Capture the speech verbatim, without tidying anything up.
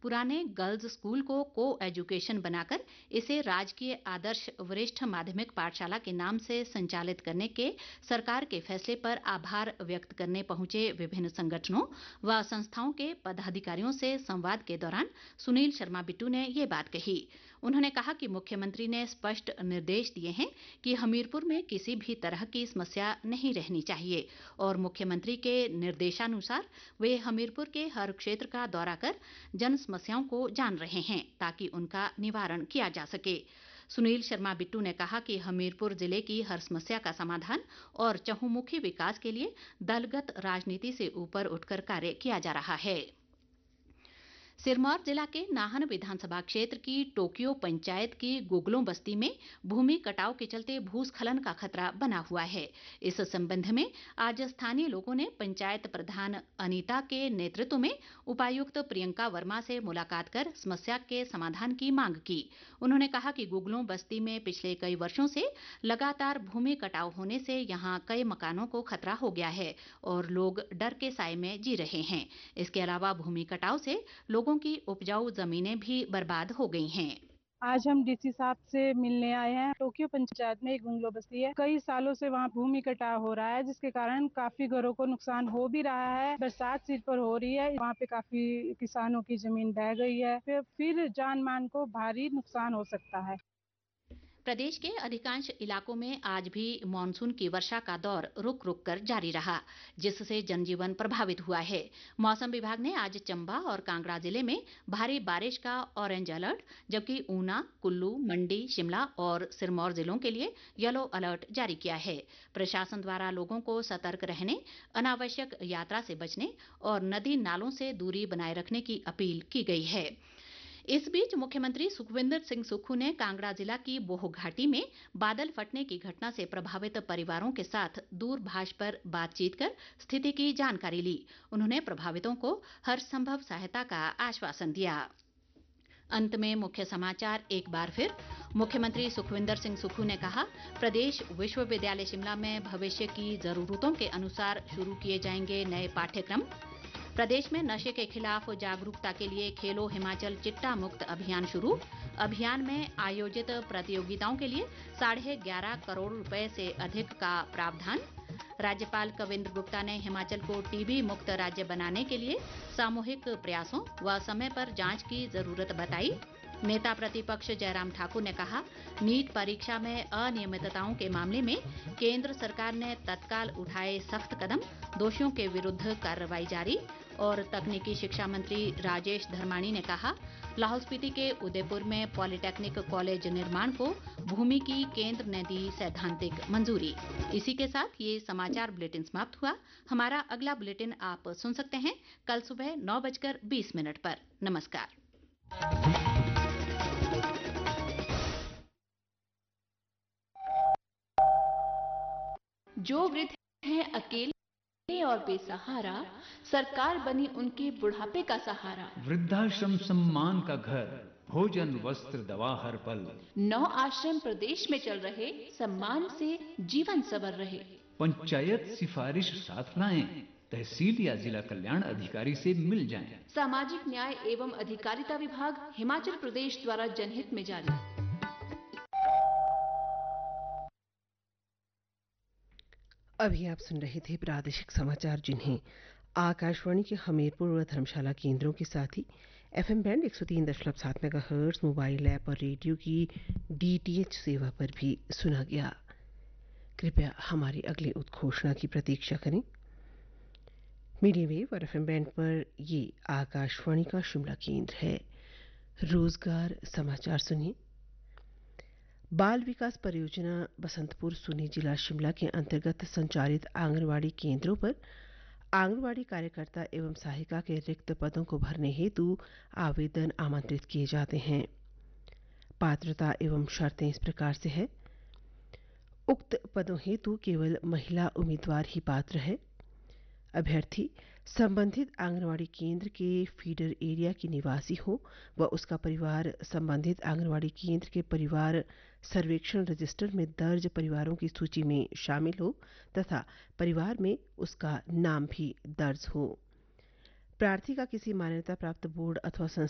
पुराने girls school को को एजुकेशन बनाकर इसे राजकीय आदर्श वरिष्ठ माध्यमिक पाठशाला के नाम से संचालित करने के सरकार के फैसले पर आभार व्यक्त करने पहुंचे विभिन्न संगठनों व संस्थाओं के पदाधिकारियों से संवाद के दौरान सुनील शर्मा बिट्टू ने ये बात कही। उन्होंने कहा कि मुख्यमंत्री ने स्पष्ट निर्देश दिए हैं कि हमीरपुर में किसी भी तरह की समस्या नहीं रहनी चाहिए और मुख्यमंत्री के निर्देशानुसार वे हमीरपुर के हर क्षेत्र का दौरा कर जन समस्याओं को जान रहे हैं ताकि उनका निवारण किया जा सके। सुनील शर्मा बिट्टू ने कहा कि हमीरपुर जिले की हर समस्या का समाधान और चहुमुखी विकास के लिए दलगत राजनीति से ऊपर उठकर कार्य किया जा रहा है। सिरमौर जिला के नाहन विधानसभा क्षेत्र की टोक्यो पंचायत की गुगलों बस्ती में भूमि कटाव के चलते भूस्खलन का खतरा बना हुआ है। इस संबंध में आज स्थानीय लोगों ने पंचायत प्रधान अनीता के नेतृत्व में उपायुक्त प्रियंका वर्मा से मुलाकात कर समस्या के समाधान की मांग की। उन्होंने कहा कि गुगलों बस्ती में पिछले कई वर्षों से लगातार भूमि कटाव होने से यहाँ कई मकानों को खतरा हो गया है और लोग डर के साए में जी रहे हैं। इसके अलावा भूमि कटाव से लोगों की उपजाऊ जमीनें भी बर्बाद हो गई हैं। आज हम डीसी साहब से मिलने आए हैं। टोक्यो पंचायत में एक गुंगलो बस्ती है। कई सालों से वहाँ भूमि कटाव हो रहा है, जिसके कारण काफी घरों को नुकसान हो भी रहा है। बरसात सिर पर हो रही है, वहाँ पे काफी किसानों की जमीन बह गई है, फिर, फिर जान मान को भारी नुकसान हो सकता है। प्रदेश के अधिकांश इलाकों में आज भी मानसून की वर्षा का दौर रुक रुक कर जारी रहा, जिससे जनजीवन प्रभावित हुआ है। मौसम विभाग ने आज चंबा और कांगड़ा जिले में भारी बारिश का ऑरेंज अलर्ट, जबकि ऊना, कुल्लू, मंडी, शिमला और सिरमौर जिलों के लिए येलो अलर्ट जारी किया है। प्रशासन द्वारा लोगों को सतर्क रहने, अनावश्यक यात्रा से बचने और नदी नालों से दूरी बनाए रखने की अपील की गई है। इस बीच मुख्यमंत्री सुखविंदर सिंह सुक्खू ने कांगड़ा जिला की बोह घाटी में बादल फटने की घटना से प्रभावित परिवारों के साथ दूरभाष पर बातचीत कर स्थिति की जानकारी ली। उन्होंने प्रभावितों को हर संभव सहायता का आश्वासन दिया। अंत में मुख्य समाचार एक बार फिर। मुख्यमंत्री सुखविंदर सिंह सुक्खू ने कहा, प्रदेश विश्वविद्यालय शिमला में भविष्य की जरूरतों के अनुसार शुरू किए जाएंगे नए पाठ्यक्रम। प्रदेश में नशे के खिलाफ जागरूकता के लिए खेलो हिमाचल चिट्टा मुक्त अभियान शुरू। अभियान में आयोजित प्रतियोगिताओं के लिए साढ़े ग्यारह करोड़ रुपए से अधिक का प्रावधान। राज्यपाल कविंद्र गुप्ता ने हिमाचल को टीबी मुक्त राज्य बनाने के लिए सामूहिक प्रयासों व समय पर जांच की जरूरत बताई। नेता प्रतिपक्ष जयराम ठाकुर ने कहा, नीट परीक्षा में अनियमितताओं के मामले में केंद्र सरकार ने तत्काल उठाए सख्त कदम, दोषियों के विरुद्ध कार्रवाई जारी। और तकनीकी शिक्षा मंत्री राजेश धर्माणी ने कहा, लाहौल स्पीति के उदयपुर में पॉलिटेक्निक कॉलेज निर्माण को भूमि की केंद्र ने दी सैद्धांतिक मंजूरी। इसी के साथ ये समाचार बुलेटिन समाप्त हुआ। हमारा अगला बुलेटिन आप सुन सकते हैं कल सुबह नौ बजकर बीस मिनट पर। नमस्कार। जो वृद्ध हैं अकेले और बेसहारा, सरकार बनी उनके बुढ़ापे का सहारा। वृद्धाश्रम सम्मान का घर, भोजन वस्त्र दवा हर पल। नौ आश्रम प्रदेश में चल रहे, सम्मान से जीवन सवर रहे। पंचायत सिफारिश साथ लाएं, तहसील या जिला कल्याण अधिकारी से मिल जाएं। सामाजिक न्याय एवं अधिकारिता विभाग हिमाचल प्रदेश द्वारा जनहित में जारी। अभी आप सुन रहे थे प्रादेशिक समाचार, जिन्हें आकाशवाणी के हमीरपुर व धर्मशाला केंद्रों के साथ ही एफएम बैंड एक सौ तीन दशमलव सात मेगाहर्ट्ज, मोबाइल ऐप और रेडियो की डीटीएच सेवा पर भी सुना गया। कृपया हमारी अगली उद्घोषणा की प्रतीक्षा करें। मीडियम वेव और एफएम बैंड पर ये आकाशवाणी का शिमला केंद्र है। रोजगार समाचार सुनिए। बाल विकास परियोजना बसंतपुर सुनी जिला शिमला के अंतर्गत संचालित आंगनवाड़ी केंद्रों पर आंगनवाड़ी कार्यकर्ता एवं सहायिका के रिक्त पदों को भरने हेतु आवेदन आमंत्रित किए जाते हैं। पात्रता एवं शर्तें इस प्रकार से है। उक्त पदों हेतु केवल महिला उम्मीदवार ही पात्र है। अभ्यर्थी संबंधित आंगनवाड़ी केंद्र के फीडर एरिया की निवासी हो व उसका परिवार संबंधित आंगनवाड़ी केंद्र के परिवार सर्वेक्षण रजिस्टर में दर्ज परिवारों की सूची में शामिल हो तथा परिवार में उसका नाम भी दर्ज हो। प्रार्थी का किसी मान्यता प्राप्त बोर्ड अथवा संस्था